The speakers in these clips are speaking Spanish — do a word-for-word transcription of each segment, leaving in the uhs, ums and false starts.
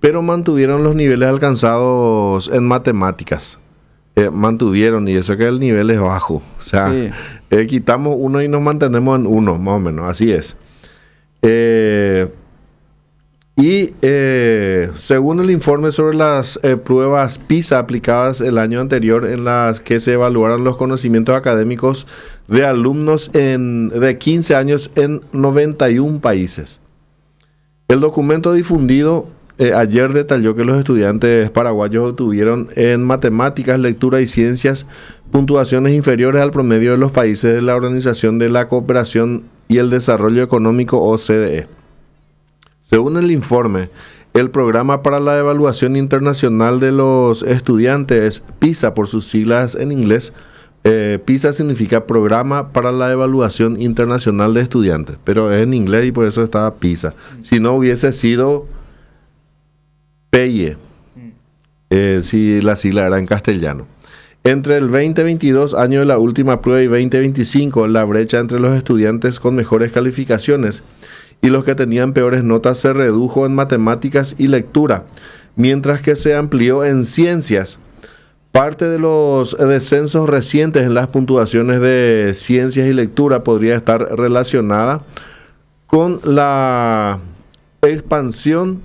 pero mantuvieron los niveles alcanzados en matemáticas. Eh, mantuvieron, y eso que el nivel es bajo. O sea, sí. eh, quitamos uno y nos mantenemos en uno, más o menos, así es. Eh, y eh, según el informe sobre las eh, pruebas PISA aplicadas el año anterior, en las que se evaluaron los conocimientos académicos de alumnos en, de quince años en noventa y un países. El documento difundido eh, ayer detalló que los estudiantes paraguayos obtuvieron en matemáticas, lectura y ciencias puntuaciones inferiores al promedio de los países de la Organización de la Cooperación y el Desarrollo Económico, O C D E. Según el informe, el Programa para la Evaluación Internacional de los Estudiantes, PISA por sus siglas en inglés, eh, PISA significa Programa para la Evaluación Internacional de Estudiantes, pero es en inglés y por eso estaba PISA. Si no hubiese sido P I E, eh, si la sigla era en castellano. Entre el veinte veintidós, año de la última prueba, y veinte veinticinco, la brecha entre los estudiantes con mejores calificaciones y los que tenían peores notas se redujo en matemáticas y lectura, mientras que se amplió en ciencias. Parte de los descensos recientes en las puntuaciones de ciencias y lectura podría estar relacionada con la expansión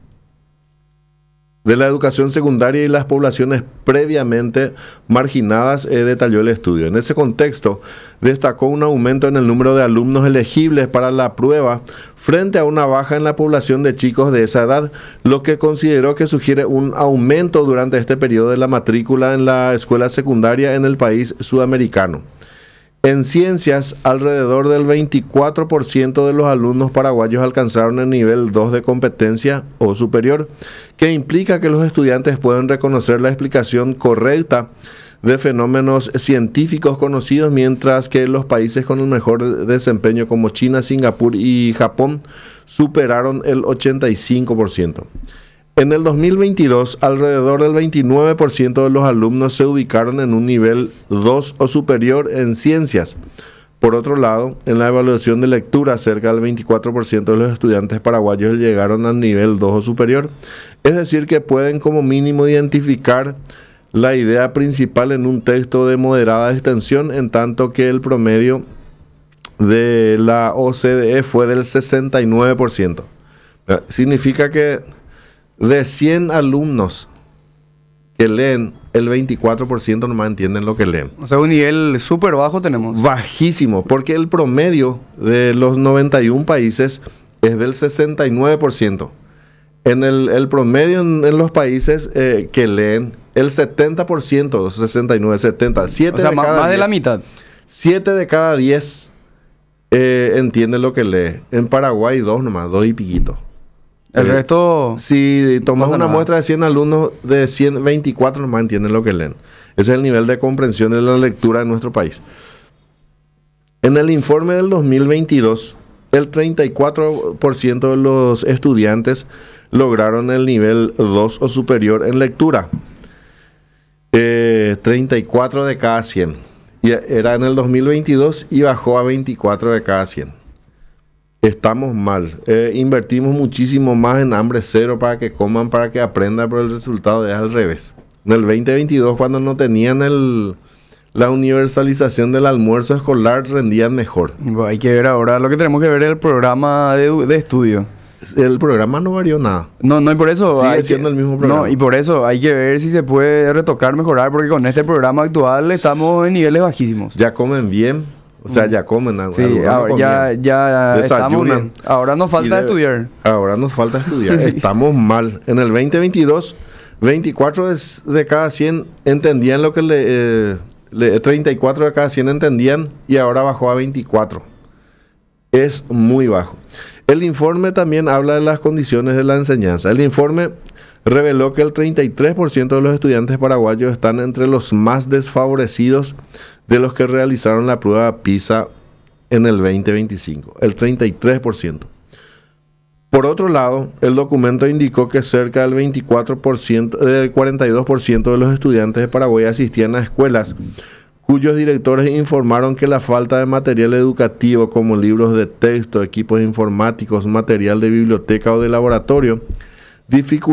de la educación secundaria y las poblaciones previamente marginadas, eh, detalló el estudio. En ese contexto, destacó un aumento en el número de alumnos elegibles para la prueba frente a una baja en la población de chicos de esa edad, lo que consideró que sugiere un aumento durante este periodo de la matrícula en la escuela secundaria en el país sudamericano. En ciencias, alrededor del veinticuatro por ciento de los alumnos paraguayos alcanzaron el nivel dos de competencia o superior, que implica que los estudiantes pueden reconocer la explicación correcta de fenómenos científicos conocidos, mientras que los países con el mejor desempeño como China, Singapur y Japón superaron el ochenta y cinco por ciento. En el dos mil veintidós, alrededor del veintinueve por ciento de los alumnos se ubicaron en un nivel dos o superior en ciencias. Por otro lado, en la evaluación de lectura, cerca del veinticuatro por ciento de los estudiantes paraguayos llegaron al nivel dos o superior, es decir, que pueden como mínimo identificar la idea principal en un texto de moderada extensión, en tanto que el promedio de la O C D E fue del sesenta y nueve por ciento. Significa que de cien alumnos que leen, el veinticuatro por ciento nomás entienden lo que leen. O sea, un nivel súper bajo tenemos. Bajísimo, porque el promedio de los noventa y un países es del sesenta y nueve por ciento. En el, el promedio en, en los países eh, que leen, el setenta por ciento, sesenta y nueve, setenta, siete o sea, de más, cada más de diez, la mitad. siete de cada diez eh, entienden lo que lee. En Paraguay dos nomás, dos y piquito. El eh, resto... Si tomas no una nada. muestra de cien alumnos, de ciento veinticuatro nomás entienden lo que leen. Ese es el nivel de comprensión de la lectura en nuestro país. En el informe del dos mil veintidós, el treinta y cuatro por ciento de los estudiantes lograron el nivel dos o superior en lectura. Eh, treinta y cuatro de cada cien. Y era en el dos mil veintidós y bajó a veinticuatro de cada cien. Estamos mal. Eh, invertimos muchísimo más en hambre cero para que coman, para que aprendan, pero el resultado es al revés. En el veinte veintidós, cuando no tenían el, la universalización del almuerzo escolar, rendían mejor. Bueno, hay que ver ahora, lo que tenemos que ver es el programa de, de estudio. El programa no varió nada. No, no, y por eso... Sigue hay siendo que, el mismo programa. No, y por eso hay que ver si se puede retocar, mejorar, porque con este programa actual estamos en niveles bajísimos. Ya comen bien. O sea, ya comen algo. Sí, ahora, ya, ya estamos bien. Ahora nos falta de, estudiar. Ahora nos falta estudiar. Estamos mal. En el veinte veintidós, veinticuatro de cada cien entendían lo que le, eh, le... treinta y cuatro de cada cien entendían y ahora bajó a veinticuatro. Es muy bajo. El informe también habla de las condiciones de la enseñanza. El informe reveló que el treinta y tres por ciento de los estudiantes paraguayos están entre los más desfavorecidos de los que realizaron la prueba PISA en el veinte veinticinco, el treinta y tres por ciento. Por otro lado, el documento indicó que cerca del veinticuatro por ciento, del cuarenta y dos por ciento de los estudiantes de Paraguay asistían a escuelas cuyos directores informaron que la falta de material educativo como libros de texto, equipos informáticos, material de biblioteca o de laboratorio dificultaba